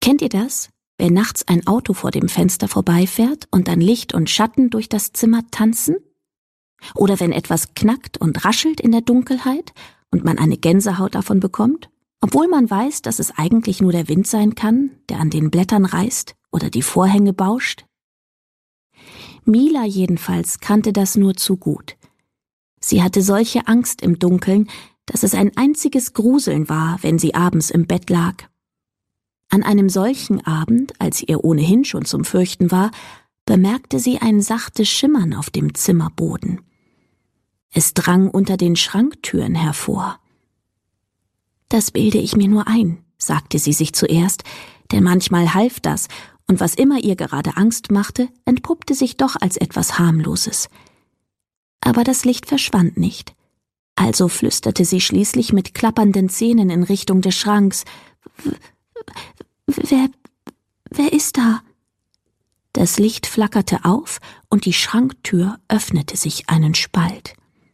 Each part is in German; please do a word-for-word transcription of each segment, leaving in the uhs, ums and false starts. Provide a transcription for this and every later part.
Kennt ihr das? Wenn nachts ein Auto vor dem Fenster vorbeifährt und dann Licht und Schatten durch das Zimmer tanzen? Oder wenn etwas knackt und raschelt in der Dunkelheit und man eine Gänsehaut davon bekommt, obwohl man weiß, dass es eigentlich nur der Wind sein kann, der an den Blättern reißt oder die Vorhänge bauscht? Mila jedenfalls kannte das nur zu gut. Sie hatte solche Angst im Dunkeln, dass es ein einziges Gruseln war, wenn sie abends im Bett lag. An einem solchen Abend, als ihr ohnehin schon zum Fürchten war, bemerkte sie ein sachtes Schimmern auf dem Zimmerboden. Es drang unter den Schranktüren hervor. »Das bilde ich mir nur ein«, sagte sie sich zuerst, denn manchmal half das, und was immer ihr gerade Angst machte, entpuppte sich doch als etwas Harmloses. Aber das Licht verschwand nicht. Also flüsterte sie schließlich mit klappernden Zähnen in Richtung des Schranks. »Wer, wer ist da?« Das Licht flackerte auf und die Schranktür öffnete sich einen Spalt.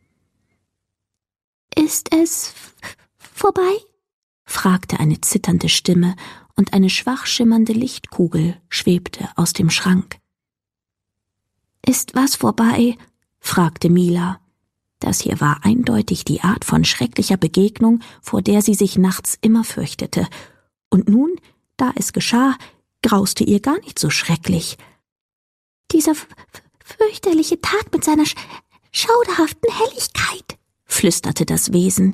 »Ist es vorbei?« fragte eine zitternde Stimme, und eine schwach schimmernde Lichtkugel schwebte aus dem Schrank. »Ist was vorbei?« fragte Mila. Das hier war eindeutig die Art von schrecklicher Begegnung, vor der sie sich nachts immer fürchtete. Und nun, da es geschah, grauste ihr gar nicht so schrecklich. »Dieser fürchterliche Tag mit seiner sch schauderhaften Helligkeit«, flüsterte das Wesen.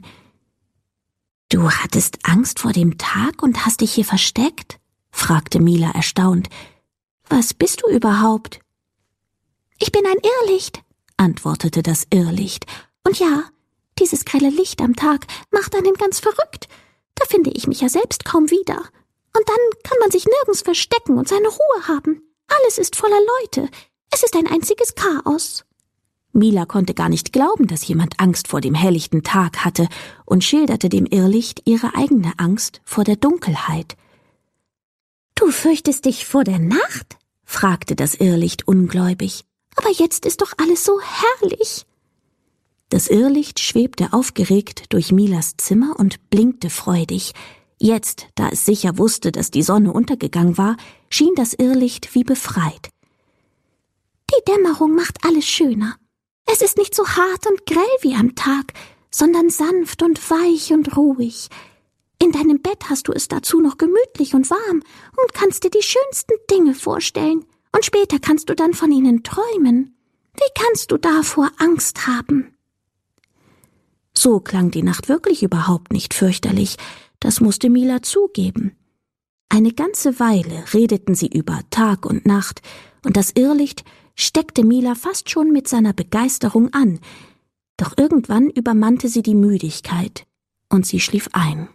»Du hattest Angst vor dem Tag und hast dich hier versteckt?« fragte Mila erstaunt. »Was bist du überhaupt?« »Ich bin ein Irrlicht«, antwortete das Irrlicht. »Und ja, dieses grelle Licht am Tag macht einen ganz verrückt. Da finde ich mich ja selbst kaum wieder. Und dann kann man sich nirgends verstecken und seine Ruhe haben. Alles ist voller Leute. Es ist ein einziges Chaos.« Mila konnte gar nicht glauben, dass jemand Angst vor dem helllichten Tag hatte, und schilderte dem Irrlicht ihre eigene Angst vor der Dunkelheit. »Du fürchtest dich vor der Nacht?« fragte das Irrlicht ungläubig. »Aber jetzt ist doch alles so herrlich.« Das Irrlicht schwebte aufgeregt durch Milas Zimmer und blinkte freudig. Jetzt, da es sicher wusste, dass die Sonne untergegangen war, schien das Irrlicht wie befreit. »Die Dämmerung macht alles schöner. Es ist nicht so hart und grell wie am Tag, sondern sanft und weich und ruhig. In deinem Bett hast du es dazu noch gemütlich und warm und kannst dir die schönsten Dinge vorstellen. Und später kannst du dann von ihnen träumen. Wie kannst du davor Angst haben?« So klang die Nacht wirklich überhaupt nicht fürchterlich, das musste Mila zugeben. Eine ganze Weile redeten sie über Tag und Nacht, und das Irrlicht steckte Mila fast schon mit seiner Begeisterung an, doch irgendwann übermannte sie die Müdigkeit, und sie schlief ein.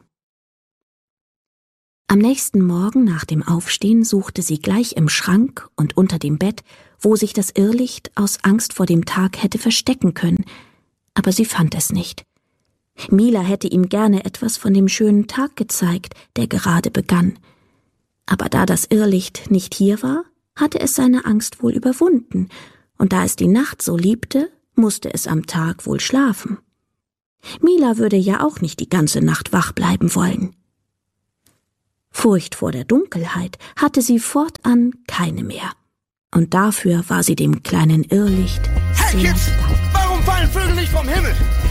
Am nächsten Morgen nach dem Aufstehen suchte sie gleich im Schrank und unter dem Bett, wo sich das Irrlicht aus Angst vor dem Tag hätte verstecken können, aber sie fand es nicht. Mila hätte ihm gerne etwas von dem schönen Tag gezeigt, der gerade begann. Aber da das Irrlicht nicht hier war, hatte es seine Angst wohl überwunden, und da es die Nacht so liebte, musste es am Tag wohl schlafen. Mila würde ja auch nicht die ganze Nacht wach bleiben wollen. Furcht vor der Dunkelheit hatte sie fortan keine mehr, und dafür war sie dem kleinen Irrlicht Hey sehr Kids, dankbar. warum fallen Vögel nicht vom Himmel?